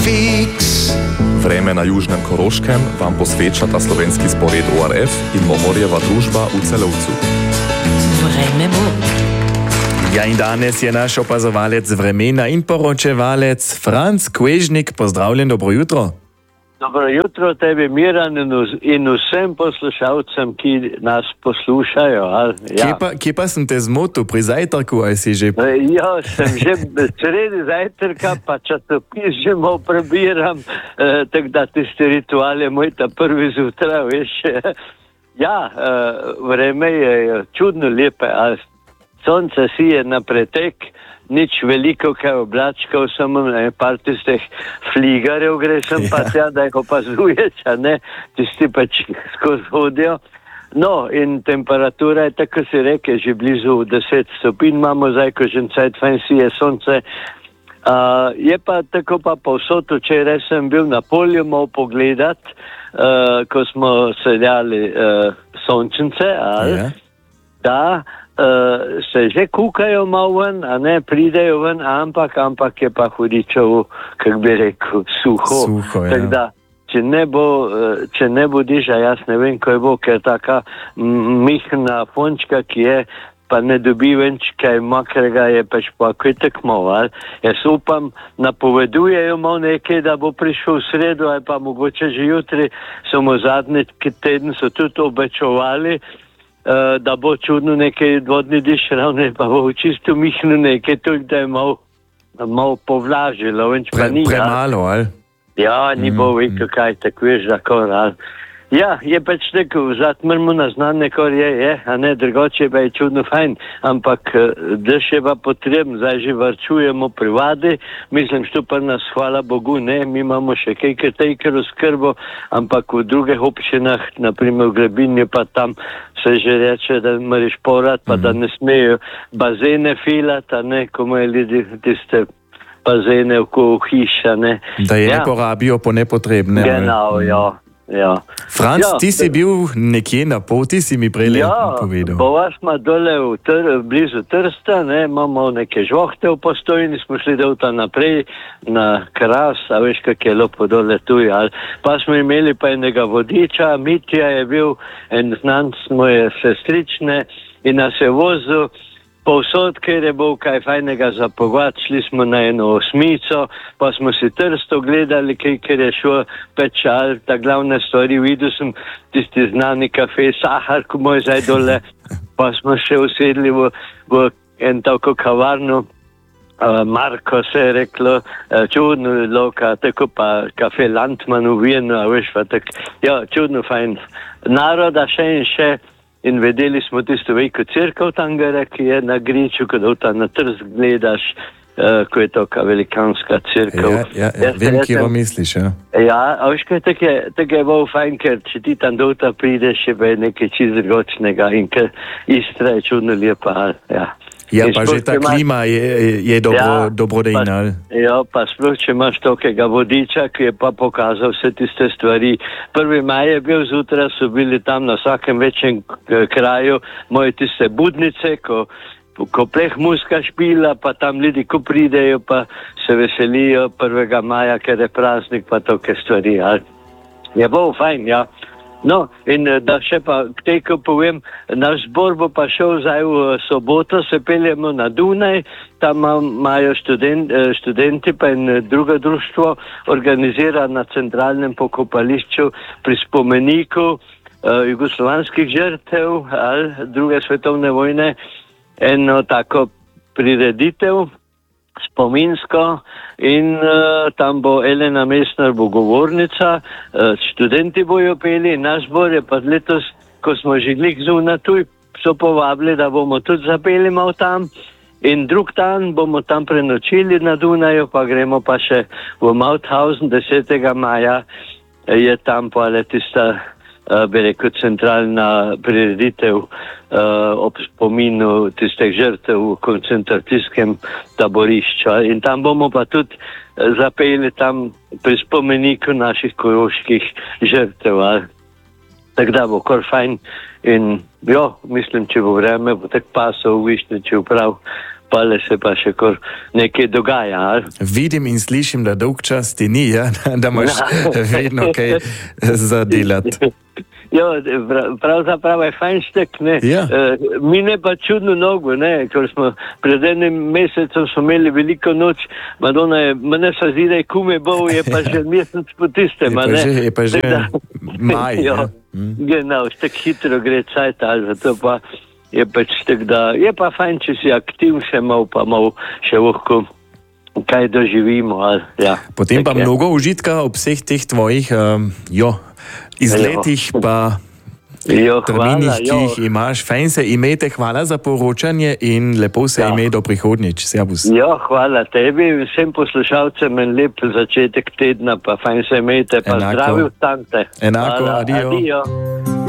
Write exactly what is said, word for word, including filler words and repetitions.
fix. Vreme na južnem Koroškem vam posvečata slovenski spored O R F in Mohorjeva družba v Celovcu. Vreme bo. Ja, in danes je naš opazovalec vremena in poročevalec Franc Kvežnik. Pozdravljen, dobro jutro. Dobro jutro tebi, Miran, in vsem poslušalcem, ki nas poslušajo. Ja. Kje, pa, kje pa sem te zmotil, pri zajtrku, ali si že... Ja, sem že sredi zajtrka, pa časopis že malo prebiram, eh, tako da tisti ritual je moj ta prvi zjutraj, veš. Ja, eh, vreme je čudno lepe, a sonce sije na pretek, nič veliko kaj oblačkov, samo ne, par tistih fligarjev gre sem pa tja, da jih opazuješ, a ne, tisti pač skozi hodijo. No, in temperatura je, tako si reke, že blizu deset stopinj imamo zdaj, ko že cajt fajn sije sonce. Uh, je pa tako pa povsod, včeraj sem bil na polju malo pogledat, uh, ko smo seljali uh, sončence, ali Ja. da Uh, se že kukajo malo ven, a ne pridejo ven, ampak, ampak je pa hudičevo, kak bi rekel, suho. Suho, ja. Tak da, če ne bo, uh, če ne bo diža, jaz ne vem, ko je bo, ker taka m- mihna fončka, ki je, pa ne dobi venč kaj mokrega, je pač pa kaj tekmoval. Jaz upam, napovedujejo malo nekaj, da bo prišel v sredo, ali pa mogoče že jutri, samo zadnji teden so tudi obečovali, Uh, da bo čudno nekaj vodni diš ravne, pa bo čisto mihno nekaj, tudi da je malo mal povlažilo, venč pa Pre, ni. premalo, ali? Ja, ni mm, bo veliko kaj, tako veš, zakor, ali. Ja, je pač tako, zatmrmo naznane, kor je, je, a ne, drugoče pa je čudno fajn, ampak dež je pa potreben, zdaj že varčujemo pri vadi, mislim, što pa nas, hvala Bogu, ne, mi imamo še kaj katejker oskrbo, ampak v drugih občinah, naprimer v Grebinju, pa tam se že reče, da moraš porat, pa mm-hmm. da ne smejo bazene filati, a ne, ko imajo ljudi tiste bazene okolo hiša, ne. Da je ja. ne porabijo po nepotrebne. Genau, ja. Ja. Franc, ja, ti si bil nekje na poti, si mi prej ja, povedal. Bova smo dole v tr, blizu Trsta, ne, imamo neke žvohte v postojni, smo šli dol tam naprej na Kras, a veš, kak je lepo dole tu, ali pa smo imeli pa enega vodiča, Mitja je bil, en znanc moje sestrične in nas je vozil povsod, ker je bil kaj fajnega za pogled, šli smo na eno osmico, pa smo si Trsto gledali, kaj, ker je šlo pečal, ta glavne stvari, videl sem tisti znani kafe Sahar, ko moj zdaj dole, pa smo še usedli v, v en tako kavarno, uh, Marko se je reklo, uh, čudno loka, tako pa kafe Landman v Vienu, a veš pa tak, ja, čudno fajn. Naroda še in še, in vedeli smo tisto veliko crkv tam gore, ki je na Griču, ko da tam na Trst gledaš, uh, ko je to ka velikanska crkv. Ja, ja, ja, vem, kje vam misliš, ja. Ja, a veš kaj, tako je, tako je bolj fajn, ker če ti tam dolta prideš, je pa nekaj čist drugočnega in ker Istra je čudno lepa, ja. Ja, In pa sploh, že ta če imaš- klima je, je dobro, Ja, dobrodejna. ali? Ja, pa sploh, če imaš tokega vodiča, ki je pa pokazal vse tiste stvari. Prvi maj je bil zjutraj, so bili tam na vsakem večjem k- kraju moje tiste budnice, ko, ko pleh muska špila, pa tam ljudi, ko pridejo, pa se veselijo prvega maja, ker je praznik, pa toke stvari. Ali. Je bolj fajn, ja. No, in da še pa k tej, ko povem, naš zbor bo pa šel zdaj v soboto, se peljemo na Dunaj, tam imajo študent, študenti pa in drugo društvo organizira na centralnem pokopališču pri spomeniku uh, jugoslovanskih žrtev ali druge svetovne vojne eno tako prireditev spominsko in uh, tam bo Elena Mesner bo govornica, uh, študenti bojo peli, naš zbor je pa letos, ko smo že glik zunaj tuj, so povabili, da bomo tudi zapeli malo tam in drug dan bomo tam prenočili na Dunaju, pa gremo pa še v Mauthausen desetega maja, je tam pa le tista Uh, bi rekel, centralna prireditev uh, ob spominu tistih žrtev v koncentracijskem taborišču. In tam bomo pa tudi uh, zapeli tam pri spomeniku naših koroških žrtev. Tako da bo kar fajn in jo, mislim, če bo vreme, bo tak pasov v Višnjici prav pale se pa še kar nekaj dogaja. Ali? Vidim in slišim, da dolg čas ti ni, ja? Da imaš vedno kaj zadelati. Jo, pravzaprav je fajn štek, ne. Ja. E, mine pa čudno nogo, ne, ker smo pred enim mesecem smo imeli veliko noč, Madonna je, mene se zdi, da je kume bov, je pa že mesec po tistem, je, ne. Že, je pa že da, maj. Jo, ja. mm. Genau, štek hitro gre cajt, ali zato pa je pač štek, da je pa fajn, če si aktiv še mal, pa mal še lahko kaj doživimo, ali, ja. Potem pa je. Mnogo užitka ob vseh teh tvojih, um, jo, izletih pa jo, terminih, hvala, ki jih imaš. Fajn se imejte, hvala za poročanje in lepo se Ja. imej do prihodnjič. Servus. Jo, hvala tebi, vsem poslušalcem en lep začetek tedna, pa fajn se imejte, pa Enako. zdravi ostanite. Enako, Hvala, adijo. adijo.